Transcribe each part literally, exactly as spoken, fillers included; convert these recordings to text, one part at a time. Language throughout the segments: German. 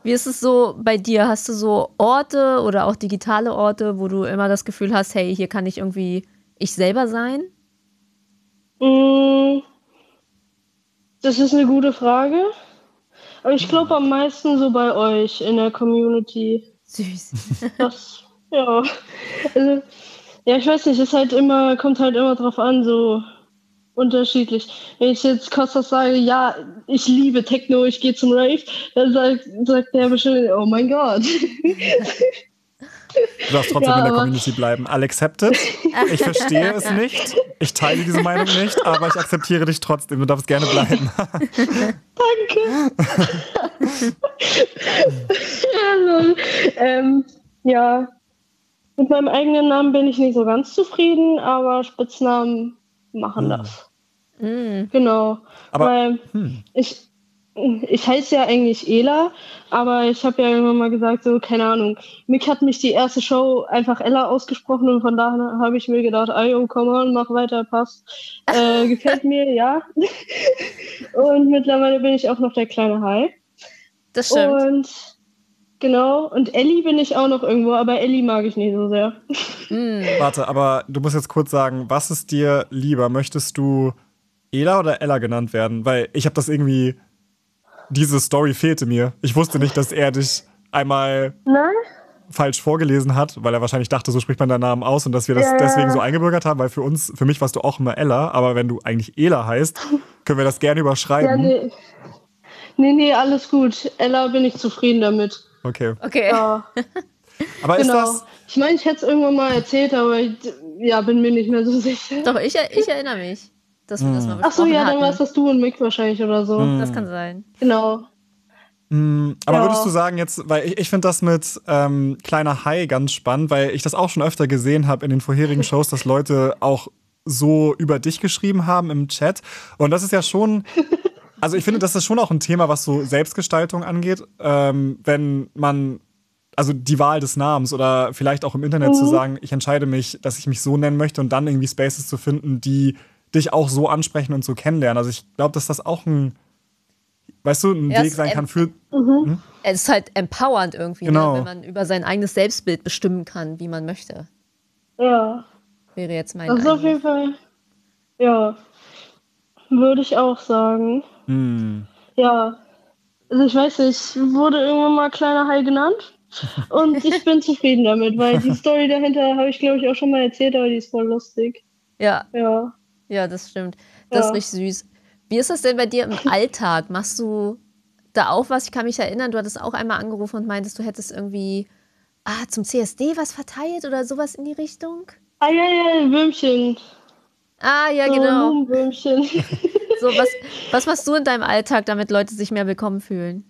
Wie ist es so bei dir? Hast du so Orte oder auch digitale Orte, wo du immer das Gefühl hast, hey, hier kann ich irgendwie ich selber sein? Mm, Das ist eine gute Frage. Aber ich glaube am meisten so bei euch in der Community. Süß. Das, ja. Also, ja, ich weiß nicht, ist halt immer, kommt halt immer drauf an, so unterschiedlich. Wenn ich jetzt Kostas sage, ja, ich liebe Techno, ich gehe zum Rave, dann sagt, sagt der bestimmt, oh mein Gott. Du darfst trotzdem Ja, in der aber Community bleiben. I'll accept it. Ich verstehe es nicht. Ich teile diese Meinung nicht, aber ich akzeptiere dich trotzdem. Du darfst gerne bleiben. danke. Also, ähm, ja, mit meinem eigenen Namen bin ich nicht so ganz zufrieden, aber Spitznamen machen das. Mm. Genau. Aber, Weil hm. ich, ich heiße ja eigentlich Ela, aber ich habe ja irgendwann mal gesagt, so, keine Ahnung, Mick hat mich die erste Show einfach Ella ausgesprochen und von daher habe ich mir gedacht, ayo, komm on, mach weiter, passt. Äh, gefällt mir, ja. Und mittlerweile bin ich auch noch der kleine Hai. Das stimmt. Und genau, und Ellie bin ich auch noch irgendwo, aber Ellie mag ich nicht so sehr. Mm. Warte, aber du musst jetzt kurz sagen, was ist dir lieber? Möchtest du Ela oder Ella genannt werden? Weil ich habe das irgendwie, diese Story fehlte mir. Ich wusste nicht, dass er dich einmal Nein? falsch vorgelesen hat, weil er wahrscheinlich dachte, so spricht man deinen Namen aus und dass wir das Ja, ja. deswegen so eingebürgert haben, weil für uns, für mich warst du auch immer Ella, aber wenn du eigentlich Ela heißt, können wir das gerne Ja, überschreiben. nee. Nee, nee, alles gut. Ella bin ich zufrieden damit. Okay. Okay. Ja, Aber ist genau. das, Ich meine, ich hätte es irgendwann mal erzählt, aber ich, ja, bin mir nicht mehr so sicher. Doch, ich, ich erinnere mich, dass wir das mal Ach so, besprochen ja, dann war es hatten. das du und Mick wahrscheinlich oder so. Mm. Das kann sein. Genau. Mm, aber Ja. würdest du sagen jetzt, weil ich, ich finde das mit ähm, kleiner Hai ganz spannend, weil ich das auch schon öfter gesehen habe in den vorherigen Shows, dass Leute auch so über dich geschrieben haben im Chat. Und das ist ja schon, also ich finde, das ist schon auch ein Thema, was so Selbstgestaltung angeht, ähm, wenn man, also die Wahl des Namens oder vielleicht auch im Internet Mhm. zu sagen, ich entscheide mich, dass ich mich so nennen möchte und dann irgendwie Spaces zu finden, die dich auch so ansprechen und so kennenlernen. Also ich glaube, dass das auch ein, weißt du, ein Ja, Weg es sein em- kann für. Mhm. Es ist halt empowernd irgendwie, Genau. ne? Wenn man über sein eigenes Selbstbild bestimmen kann, wie man möchte. Ja. Wäre jetzt mein Das ist auf Einwurf. jeden Fall. Ja. Würde ich auch sagen. Hm. Ja. Also ich weiß nicht, ich wurde irgendwann mal kleiner Hai genannt. Und ich bin zufrieden damit, weil die Story dahinter habe ich, glaube ich, auch schon mal erzählt, aber die ist voll lustig. Ja, Ja. ja, das stimmt. Das ist Ja. richtig süß. Wie ist das denn bei dir im Alltag? Machst du da auch was? Ich kann mich erinnern, du hattest auch einmal angerufen und meintest, du hättest irgendwie ah, zum C S D was verteilt oder sowas in die Richtung? Ah, ja, ja, Würmchen. Ah, ja, So genau. Blumenwürmchen. So, was, was machst du in deinem Alltag, damit Leute sich mehr willkommen fühlen?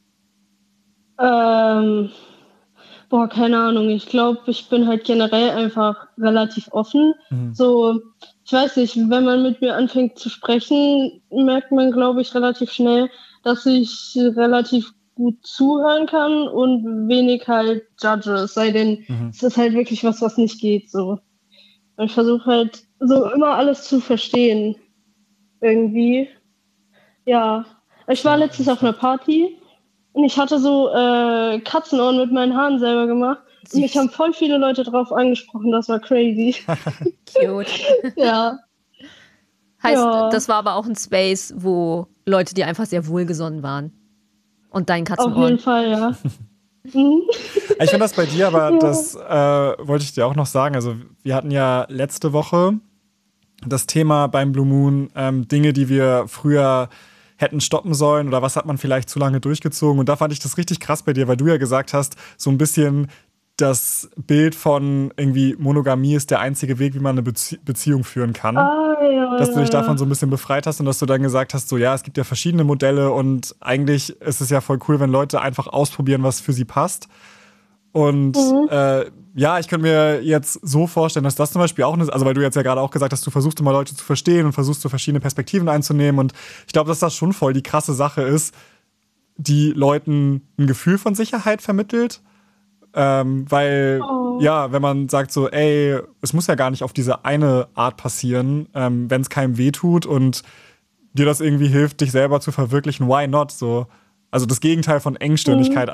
ähm, boah, keine Ahnung. Ich glaube, ich bin halt generell einfach relativ offen. Mhm. So, ich weiß nicht, wenn man mit mir anfängt zu sprechen, merkt man, glaube ich, relativ schnell, dass ich relativ gut zuhören kann und wenig halt judge. Es sei denn, Mhm. es ist halt wirklich was, was nicht geht. So. Und ich versuche halt so immer alles zu verstehen. Irgendwie. Ja. Ich war letztens auf einer Party und ich hatte so äh, Katzenohren mit meinen Haaren selber gemacht. Und mich Süß. haben voll viele Leute drauf angesprochen. Das war crazy. Cute. Ja. Heißt, Ja. das war aber auch ein Space, wo Leute dir einfach sehr wohlgesonnen waren. Und deinen Auf jeden Katzenohren. Fall, ja. Mhm. Ich finde das bei dir, aber Ja. das äh, wollte ich dir auch noch sagen. Also, wir hatten ja letzte Woche das Thema beim Blue Moon, ähm, Dinge, die wir früher hätten stoppen sollen oder was hat man vielleicht zu lange durchgezogen. Und da fand ich das richtig krass bei dir, weil du ja gesagt hast, so ein bisschen das Bild von irgendwie Monogamie ist der einzige Weg, wie man eine Bezie- Beziehung führen kann. Ah, ja, Dass du ja, dich davon ja. so ein bisschen befreit hast und dass du dann gesagt hast, so ja, es gibt ja verschiedene Modelle und eigentlich ist es ja voll cool, wenn Leute einfach ausprobieren, was für sie passt. Und Mhm. äh, ja, ich könnte mir jetzt so vorstellen, dass das zum Beispiel auch eine, also weil du jetzt ja gerade auch gesagt hast, du versuchst immer Leute zu verstehen und versuchst so verschiedene Perspektiven einzunehmen und ich glaube, dass das schon voll die krasse Sache ist, die Leuten ein Gefühl von Sicherheit vermittelt. Ähm, weil, Oh. ja, wenn man sagt so, ey, es muss ja gar nicht auf diese eine Art passieren, ähm, wenn es keinem wehtut und dir das irgendwie hilft, dich selber zu verwirklichen, why not? So. Also das Gegenteil von Engstirnigkeit